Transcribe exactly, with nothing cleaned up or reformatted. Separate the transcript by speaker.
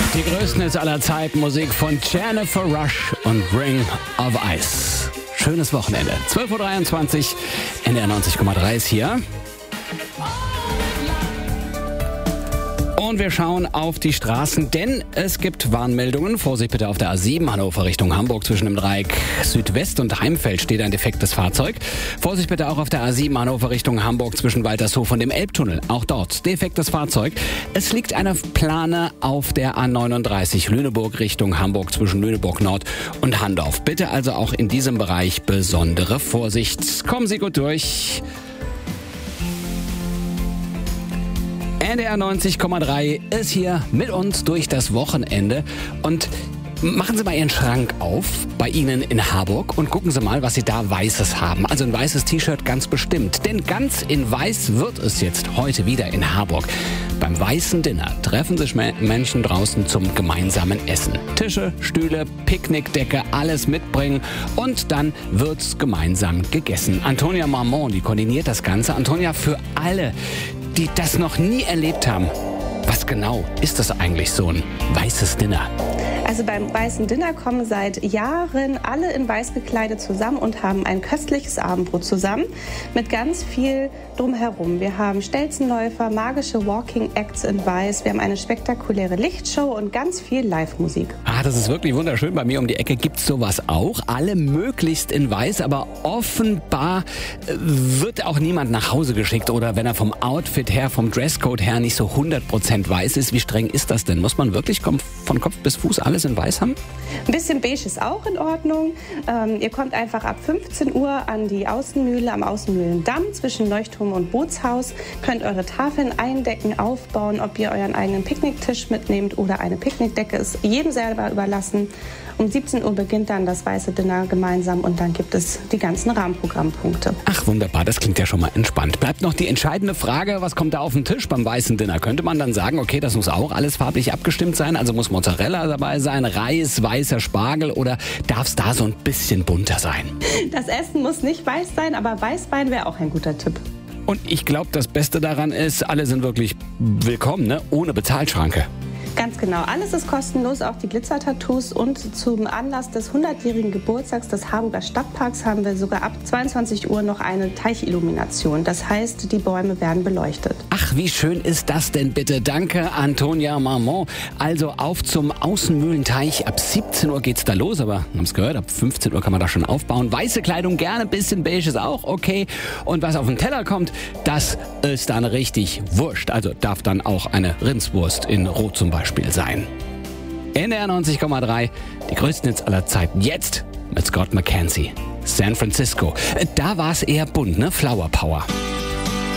Speaker 1: Die größten Hits aller Zeit, Musik von Jennifer Rush und Ring of Ice. Schönes Wochenende. zwölf Uhr dreiundzwanzig, N D R neunzig Komma drei ist hier. Und wir schauen auf die Straßen, denn es gibt Warnmeldungen. Vorsicht bitte auf der A sieben Hannover Richtung Hamburg. Zwischen dem Dreieck Südwest und Heimfeld steht ein defektes Fahrzeug. Vorsicht bitte auch auf der A sieben Hannover Richtung Hamburg zwischen Waltershof und dem Elbtunnel. Auch dort defektes Fahrzeug. Es liegt eine Plane auf der A neununddreißig Lüneburg Richtung Hamburg zwischen Lüneburg Nord und Handorf. Bitte also auch in diesem Bereich besondere Vorsicht. Kommen Sie gut durch. N D R neunzig Komma drei ist hier mit uns durch das Wochenende und machen Sie mal Ihren Schrank auf bei Ihnen in Harburg und gucken Sie mal, was Sie da Weißes haben. Also ein weißes T-Shirt ganz bestimmt, denn ganz in Weiß wird es jetzt heute wieder in Harburg. Beim weißen Dinner treffen sich Menschen draußen zum gemeinsamen Essen. Tische, Stühle, Picknickdecke, alles mitbringen und dann wird's gemeinsam gegessen. Antonia Marmont, die koordiniert das Ganze. Antonia, für alle, die das noch nie erlebt haben, was genau ist das eigentlich, so ein weißes Dinner?
Speaker 2: Also beim weißen Dinner kommen seit Jahren alle in weiß gekleidet zusammen und haben ein köstliches Abendbrot zusammen mit ganz viel drumherum. Wir haben Stelzenläufer, magische Walking Acts in weiß, wir haben eine spektakuläre Lichtshow und ganz viel Live-Musik.
Speaker 1: Ah, das ist wirklich wunderschön. Bei mir um die Ecke gibt's sowas auch. Alle möglichst in weiß, aber offenbar wird auch niemand nach Hause geschickt oder wenn er vom Outfit her, vom Dresscode her nicht so hundert Prozent weiß ist. Wie streng ist das denn? Muss man wirklich von Kopf bis Fuß alles in weiß haben?
Speaker 2: Ein bisschen beige ist auch in Ordnung. Ähm, ihr kommt einfach ab fünfzehn Uhr an die Außenmühle am Außenmühlendamm zwischen Leuchtturm und Bootshaus. Könnt eure Tafeln eindecken, aufbauen, ob ihr euren eigenen Picknicktisch mitnehmt oder eine Picknickdecke, ist jedem selber überlassen. Um siebzehn Uhr beginnt dann das weiße Dinner gemeinsam und dann gibt es die ganzen Rahmenprogrammpunkte.
Speaker 1: Ach wunderbar, das klingt ja schon mal entspannt. Bleibt noch die entscheidende Frage, was kommt da auf den Tisch beim weißen Dinner? Könnte man dann sagen, okay, das muss auch alles farblich abgestimmt sein, also muss Mozzarella dabei sein, Reis, weißer Spargel oder darf es da so ein bisschen bunter sein?
Speaker 2: Das Essen muss nicht weiß sein, aber Weißwein wäre auch ein guter Tipp.
Speaker 1: Und ich glaube, das Beste daran ist, alle sind wirklich willkommen, ne? Ohne Bezahlschranke.
Speaker 2: Ganz genau. Alles ist kostenlos, auch die Glitzer-Tattoos. Und zum Anlass des hundertjährigen Geburtstags des Harburger Stadtparks haben wir sogar ab zweiundzwanzig Uhr noch eine Teichillumination. Das heißt, die Bäume werden beleuchtet.
Speaker 1: Ach, wie schön ist das denn bitte? Danke, Antonia Marmont. Also auf zum Außenmühlenteich. Ab siebzehn Uhr geht's da los, aber wir haben es gehört, ab fünfzehn Uhr kann man da schon aufbauen. Weiße Kleidung gerne, bisschen beige ist auch okay. Und was auf den Teller kommt, das ist dann richtig wurscht. Also darf dann auch eine Rindswurst in Rot zum Beispiel sein. N D R neunzig Komma drei, die größten Hits aller Zeiten. Jetzt mit Scott McKenzie. San Francisco. Da war es eher bunt, ne? Flower Power.